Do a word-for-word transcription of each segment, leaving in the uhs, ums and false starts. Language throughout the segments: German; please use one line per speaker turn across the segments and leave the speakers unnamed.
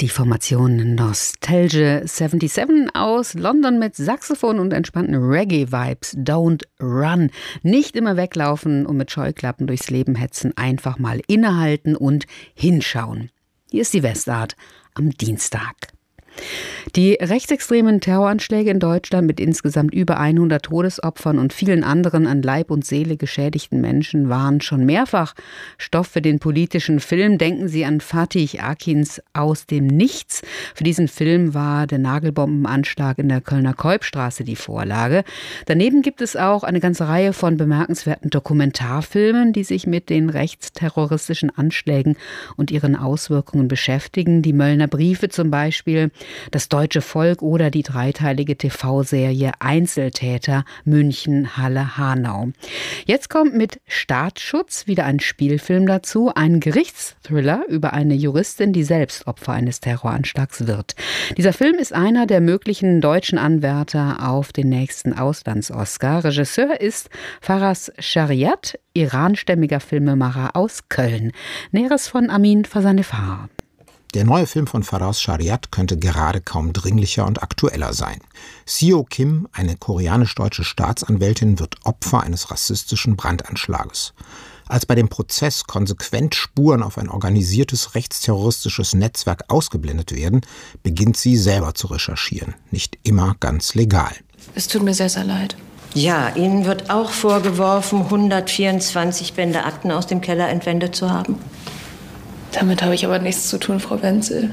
Die Formation Nostalgia siebenundsiebzig aus London mit Saxophon und entspannten Reggae-Vibes. Don't run. Nicht immer weglaufen und mit Scheuklappen durchs Leben hetzen. Einfach mal innehalten und hinschauen. Hier ist die Westart am Dienstag. Die rechtsextremen Terroranschläge in Deutschland mit insgesamt über hundert Todesopfern und vielen anderen an Leib und Seele geschädigten Menschen waren schon mehrfach Stoff für den politischen Film. Denken Sie an Fatih Akins Aus dem Nichts. Für diesen Film war der Nagelbombenanschlag in der Kölner Keupstraße die Vorlage. Daneben gibt es auch eine ganze Reihe von bemerkenswerten Dokumentarfilmen, die sich mit den rechtsterroristischen Anschlägen und ihren Auswirkungen beschäftigen. Die Möllner Briefe zum Beispiel, Das deutsche Volk oder die dreiteilige T V-Serie Einzeltäter München, Halle, Hanau. Jetzt kommt mit Staatsschutz wieder ein Spielfilm dazu, ein Gerichtsthriller über eine Juristin, die selbst Opfer eines Terroranschlags wird. Dieser Film ist einer der möglichen deutschen Anwärter auf den nächsten Auslands-Oscar. Regisseur ist Faraz Shariat, iranstämmiger Filmemacher aus Köln. Näheres von Amin Fasanefar.
Der neue Film von Faraz Shariat könnte gerade kaum dringlicher und aktueller sein. Seo Kim, eine koreanisch-deutsche Staatsanwältin, wird Opfer eines rassistischen Brandanschlages. Als bei dem Prozess konsequent Spuren auf ein organisiertes rechtsterroristisches Netzwerk ausgeblendet werden, beginnt sie selber zu recherchieren. Nicht immer ganz legal.
Es tut mir sehr, sehr leid.
Ja, Ihnen wird auch vorgeworfen, hundertvierundzwanzig Bände Akten aus dem Keller entwendet zu haben.
Damit habe ich aber nichts zu tun, Frau Wenzel.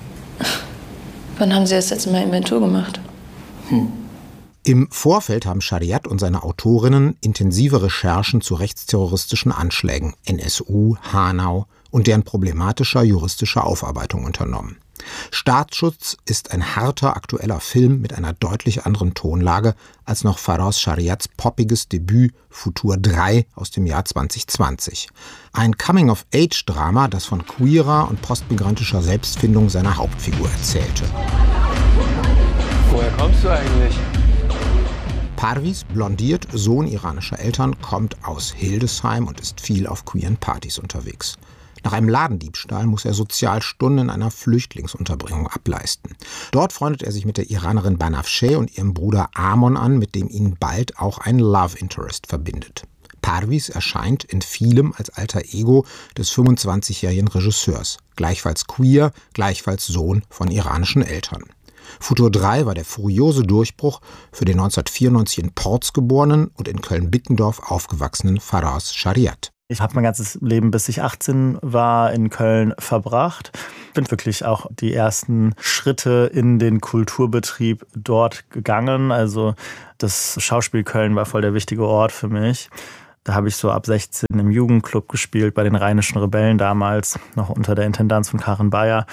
Wann haben Sie das letzte Mal Inventur gemacht?
Hm. Im Vorfeld haben Shariat und seine Autorinnen intensive Recherchen zu rechtsterroristischen Anschlägen, N S U, Hanau und deren problematischer juristischer Aufarbeitung unternommen. Staatsschutz ist ein harter, aktueller Film mit einer deutlich anderen Tonlage als noch Faraz Shariats poppiges Debüt Futur drei aus dem Jahr zwanzig zwanzig. Ein Coming-of-Age-Drama, das von queerer und postmigrantischer Selbstfindung seiner Hauptfigur erzählte.
Woher kommst du eigentlich?
Parviz, blondiert, Sohn iranischer Eltern, kommt aus Hildesheim und ist viel auf queeren Partys unterwegs. Nach einem Ladendiebstahl muss er Sozialstunden in einer Flüchtlingsunterbringung ableisten. Dort freundet er sich mit der Iranerin Banafsheh und ihrem Bruder Amon an, mit dem ihn bald auch ein Love Interest verbindet. Parviz erscheint in vielem als alter Ego des fünfundzwanzigjährigen Regisseurs. Gleichfalls queer, gleichfalls Sohn von iranischen Eltern. Futur drei war der furiose Durchbruch für den neunzehnhundertvierundneunzig in Porz geborenen und in Köln-Bickendorf aufgewachsenen Faraz Shariat.
Ich habe mein ganzes Leben, bis ich achtzehn war, in Köln verbracht. Bin wirklich auch die ersten Schritte in den Kulturbetrieb dort gegangen. Also das Schauspiel Köln war voll der wichtige Ort für mich. Da habe ich so ab sechzehn im Jugendclub gespielt, bei den Rheinischen Rebellen damals, noch unter der Intendanz von Karin Bayer.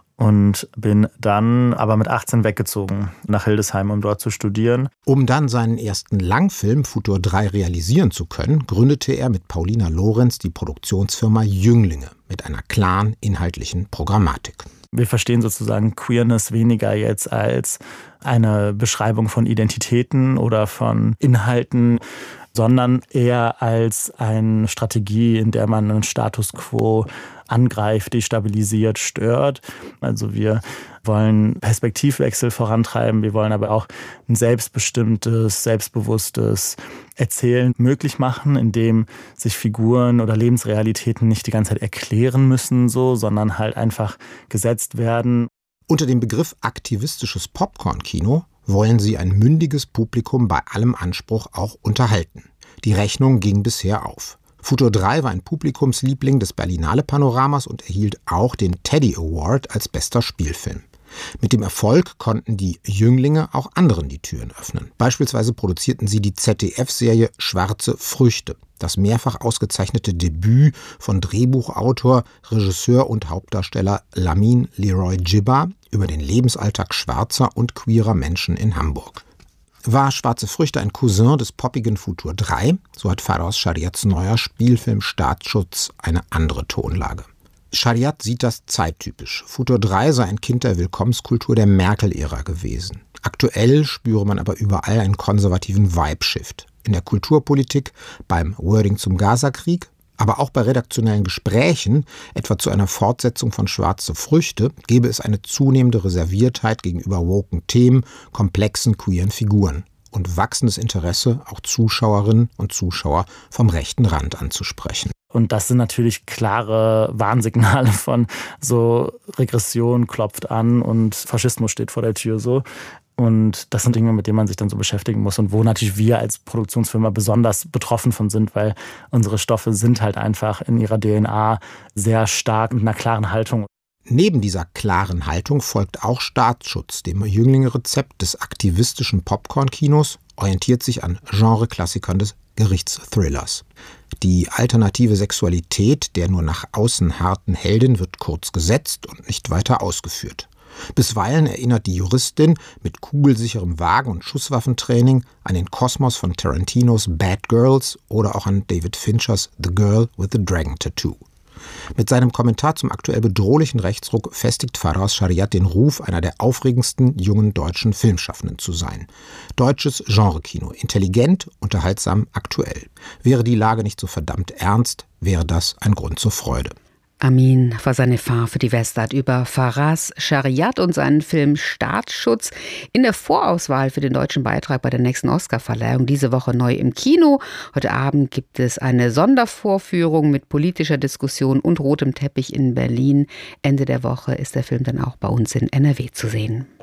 Und bin dann aber mit achtzehn weggezogen nach Hildesheim, um dort zu studieren.
Um dann seinen ersten Langfilm Futur drei realisieren zu können, gründete er mit Paulina Lorenz die Produktionsfirma Jünglinge mit einer klaren inhaltlichen Programmatik.
Wir verstehen sozusagen Queerness weniger jetzt als eine Beschreibung von Identitäten oder von Inhalten, sondern eher als eine Strategie, in der man einen Status quo angreift, destabilisiert, stört. Also wir wollen Perspektivwechsel vorantreiben, wir wollen aber auch ein selbstbestimmtes, selbstbewusstes Erzählen möglich machen, indem sich Figuren oder Lebensrealitäten nicht die ganze Zeit erklären müssen, so, sondern halt einfach gesetzt werden.
Unter dem Begriff aktivistisches Popcorn-Kino wollen sie ein mündiges Publikum bei allem Anspruch auch unterhalten. Die Rechnung ging bisher auf. Futur drei war ein Publikumsliebling des Berlinale Panoramas und erhielt auch den Teddy Award als bester Spielfilm. Mit dem Erfolg konnten die Jünglinge auch anderen die Türen öffnen. Beispielsweise produzierten sie die Z D F-Serie Schwarze Früchte, das mehrfach ausgezeichnete Debüt von Drehbuchautor, Regisseur und Hauptdarsteller Lamin Leroy Jibba über den Lebensalltag schwarzer und queerer Menschen in Hamburg. War Schwarze Früchte ein Cousin des poppigen Futur drei, so hat Faraz Shariats neuer Spielfilm Staatsschutz eine andere Tonlage. Shariat sieht das zeittypisch. Futur drei sei ein Kind der Willkommenskultur der Merkel-Ära gewesen. Aktuell spüre man aber überall einen konservativen Vibe-Shift. In der Kulturpolitik, beim Wording zum Gaza-Krieg, Aber auch bei redaktionellen Gesprächen, etwa zu einer Fortsetzung von Schwarze Früchte, gäbe es eine zunehmende Reserviertheit gegenüber woken Themen, komplexen queeren Figuren und wachsendes Interesse, auch Zuschauerinnen und Zuschauer vom rechten Rand anzusprechen.
Und das sind natürlich klare Warnsignale von so Regression klopft an und Faschismus steht vor der Tür so. Und das sind Dinge, mit denen man sich dann so beschäftigen muss und wo natürlich wir als Produktionsfirma besonders betroffen von sind, weil unsere Stoffe sind halt einfach in ihrer D N A sehr stark mit einer klaren Haltung.
Neben dieser klaren Haltung folgt auch Staatsschutz. Dem Jünglinge-Rezept des aktivistischen Popcorn-Kinos orientiert sich an Genre-Klassikern des Gerichtsthrillers. Die alternative Sexualität der nur nach außen harten Heldin wird kurz gesetzt und nicht weiter ausgeführt. Bisweilen erinnert die Juristin mit kugelsicherem Wagen und Schusswaffentraining an den Kosmos von Tarantinos Bad Girls oder auch an David Finchers The Girl with the Dragon Tattoo. Mit seinem Kommentar zum aktuell bedrohlichen Rechtsruck festigt Faraz Shariat den Ruf, einer der aufregendsten jungen deutschen Filmschaffenden zu sein. Deutsches Genrekino, intelligent, unterhaltsam, aktuell. Wäre die Lage nicht so verdammt ernst, wäre das ein Grund zur Freude.
Amin Fasanefar für die Westart über Faraz Shariat und seinen Film Staatsschutz in der Vorauswahl für den deutschen Beitrag bei der nächsten Oscarverleihung diese Woche neu im Kino. Heute Abend gibt es eine Sondervorführung mit politischer Diskussion und rotem Teppich in Berlin. Ende der Woche ist der Film dann auch bei uns in N R W zu sehen.